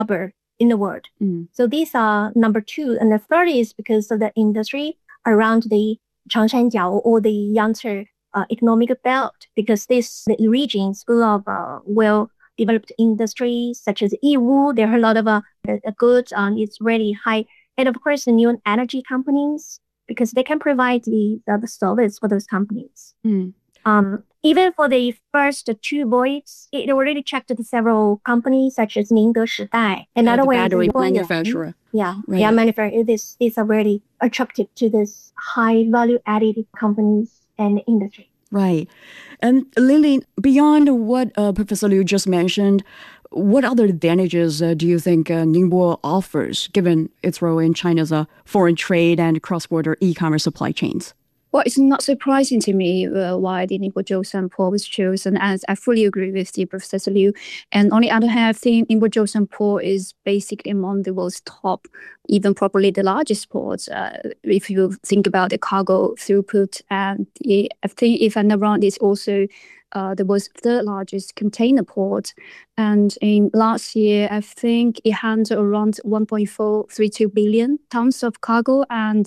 harbor in the world. So these are number two. And the third is because of the industry around the Changshanjiao or the Yangtze economic belt, because this the region is full of well-developed industries such as Yiwu. There are a lot of goods on it's really high. And of course, the new energy companies, because they can provide the service for those companies. Even for the first two voyages, it already checked with several companies such as Ningde Shidai. Another way, battery manufacturer. Manufacturer. These are really attractive to this high value-added companies and industry. Right. And Lily, beyond what Professor Liu just mentioned, what other advantages do you think Ningbo offers, given its role in China's foreign trade and cross-border e-commerce supply chains? Well, it's not surprising to me why the Ningbo Zhoushan Port was chosen, as I fully agree with the Professor Liu. And on the other hand, I think Ningbo Zhoushan Port is basically among the world's top, even probably the largest ports. If you think about the cargo throughput, and I think if I'm not wrong, it's also the world's third largest container port. And in last year, I think it handled around 1.432 billion tons of cargo and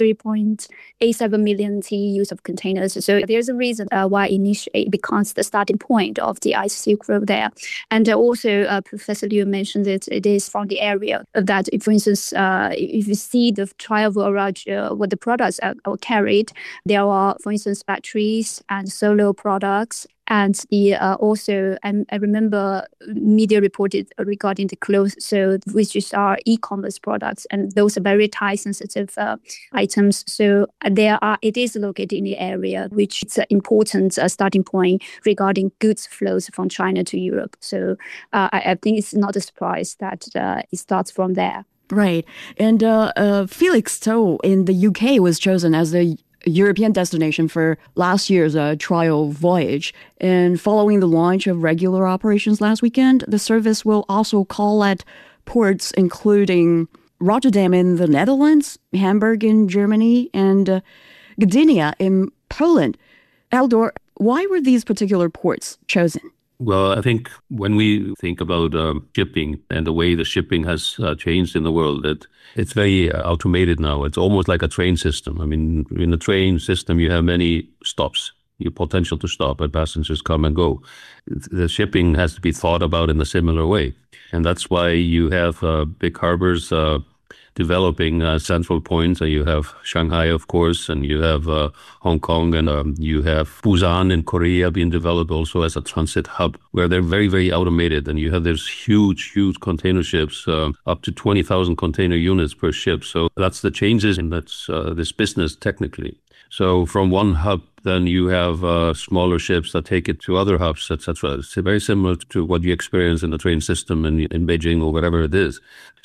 43.87 million TEUs of containers. So there's a reason why initially it becomes the starting point of the Ice Silk Road there. And also, Professor Liu mentioned that it is from the area that, for instance, if you see the trial around what the products are carried, there are, for instance, batteries and solar products. And the also, I remember media reported regarding the clothes, so which is our e-commerce products, and those are very time-sensitive items. So it is located in the area, which is an important starting point regarding goods flows from China to Europe. So I think it's not a surprise that it starts from there. Right. And Felixstowe in the UK was chosen as the European destination for last year's trial voyage. And following the launch of regular operations last weekend, the service will also call at ports including Rotterdam in the Netherlands, Hamburg in Germany, and Gdynia in Poland. Eldor, why were these particular ports chosen? Well, I think when we think about shipping and the way the shipping has changed in the world, it's very automated now. It's almost like a train system. I mean, in a train system, you have many stops, your potential to stop, and passengers come and go. The shipping has to be thought about in a similar way. And that's why you have big harbors developing central points. You have Shanghai, of course, and you have Hong Kong, and you have Busan in Korea being developed also as a transit hub, where they're very, very automated. And you have these huge container ships, up to 20,000 container units per ship. So that's the changes in this business technically. So from one hub, then you have smaller ships that take it to other hubs, etc. It's very similar to what you experience in the train system in Beijing or whatever it is.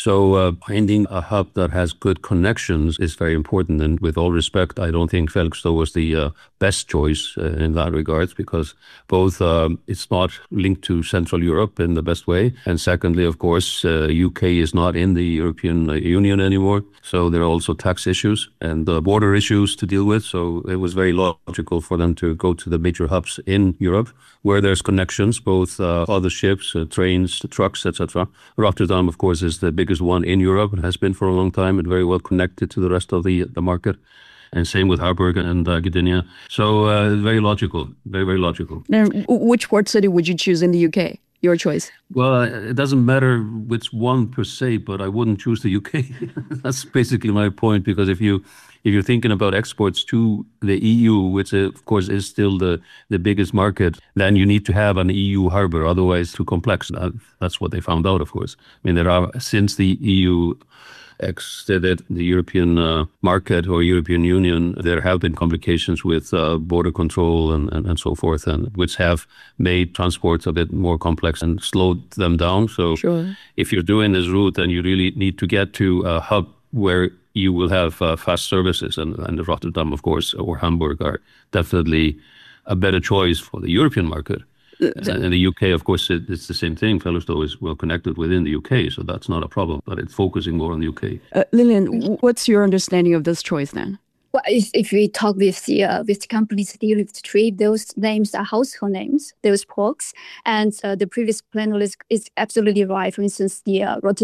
So finding a hub that has good connections is very important. And with all respect, I don't think Felixstowe was the best choice in that regards, because both it's not linked to Central Europe in the best way. And secondly, of course, UK is not in the European Union anymore. So there are also tax issues and border issues to deal with. So it was very logical for them to go to the major hubs in Europe, where there's connections, both other ships, trains, trucks, etc. Rotterdam, of course, is the biggest one in Europe. It has been for a long time and very well connected to the rest of the market. And same with Hamburg and Gdynia. So very logical, very, very logical. And which port city would you choose in the UK? Your choice. Well, it doesn't matter which one per se, but I wouldn't choose the UK. That's basically my point, because if you're thinking about exports to the EU, which of course is still the biggest market, then you need to have an EU harbor, otherwise too complex. That's what they found out, of course. I mean, there are, since the EU exited the European market or European Union, there have been complications with border control and so forth, and which have made transports a bit more complex and slowed them down. So if you're doing this route, then you really need to get to a hub where you will have fast services, and Rotterdam, of course, or Hamburg are definitely a better choice for the European market. In the UK, of course, it's the same thing. Felixstowe is well connected within the UK, so that's not a problem, but it's focusing more on the UK. Lillian, what's your understanding of this choice then? Well, if we talk with the companies dealing with trade, those names are household names, those ports. And the previous panelist is absolutely right. For instance, the